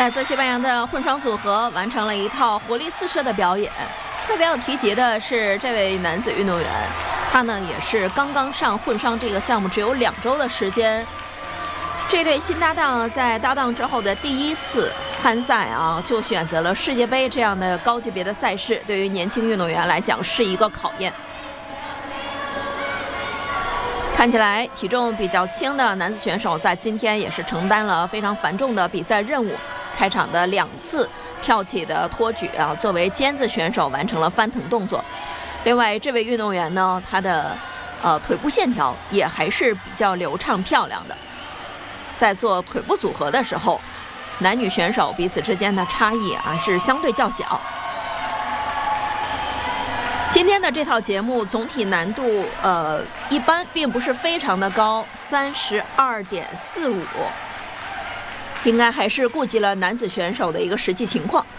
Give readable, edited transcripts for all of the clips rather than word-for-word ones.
来自西班牙的混双组合完成了一套活力四射的表演。特别要提及的是这位男子运动员，他呢也是刚刚上混双这个项目只有2周的时间。这对新搭档在搭档之后的第一次参赛啊，就选择了世界杯这样的高级别的赛事，对于年轻运动员来讲是一个考验。看起来体重比较轻的男子选手在今天也是承担了非常繁重的比赛任务。开场的2次跳起的托举啊，作为尖子选手完成了翻腾动作。另外，这位运动员呢，他的腿部线条也还是比较流畅漂亮的。在做腿部组合的时候，男女选手彼此之间的差异啊是相对较小。今天的这套节目总体难度一般，并不是非常的高，32.45。应该还是顾及了男子选手的一个实际情况。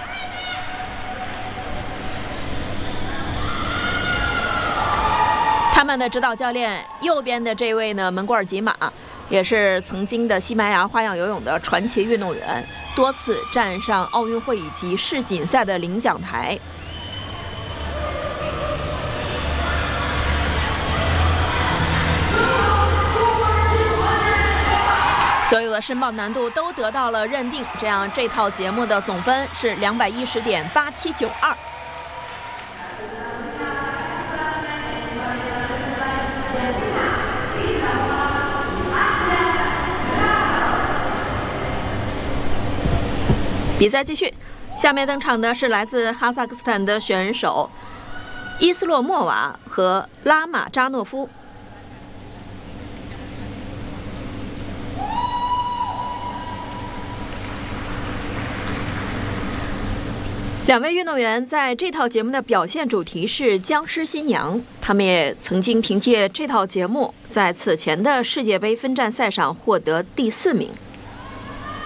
他们的指导教练右边的这位呢，门古尔吉马，也是曾经的西班牙花样游泳的传奇运动员，多次站上奥运会以及世锦赛的领奖台。所有的申报难度都得到了认定，这样这套节目的总分是210.8792。比赛继续，下面登场的是来自哈萨克斯坦的选手伊斯洛莫娃和拉马扎诺夫。2位运动员在这套节目的表现主题是僵尸新娘，他们也曾经凭借这套节目在此前的世界杯分站赛上获得第4名。